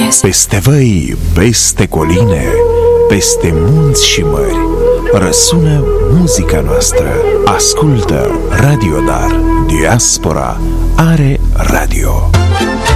iubesc. Peste văi, peste coline, peste munți și mări, răsună muzica noastră. Ascultă Radio Dar. Diaspora are radio.